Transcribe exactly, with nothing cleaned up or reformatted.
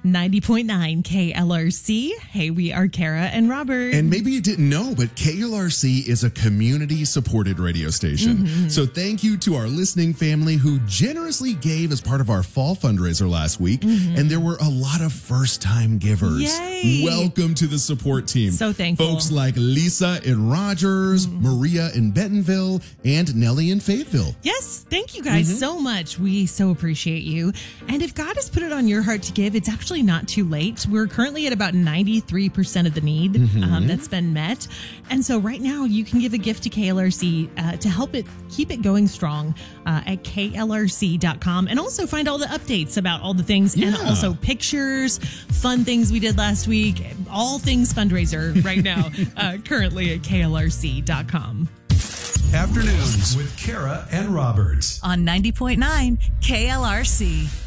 ninety point nine K L R C. Hey, we are Kara and Robert. And maybe you didn't know, but K L R C is a community-supported radio station. Mm-hmm. So thank you to our listening family who generously gave as part of our fall fundraiser last week. Mm-hmm. And there were a lot of first-time givers. Yay. Welcome to the support team. So thankful. Folks like Lisa in Rogers, mm-hmm. Maria in Bentonville, and Nellie in Fayetteville. Yes, thank you guys mm-hmm. so much. We so appreciate you. And if God has put it on your heart to give, it's actually not too late. We're currently at about ninety-three percent of the need mm-hmm. um, that's been met. And so right now you can give a gift to K L R C uh, to help it keep it going strong uh, at K L R C dot com, and also find all the updates about all the things yeah. and also pictures, fun things we did last week, all things fundraiser right now, uh, currently at K L R C dot com. Afternoons with Kara and Robert on ninety point nine K L R C.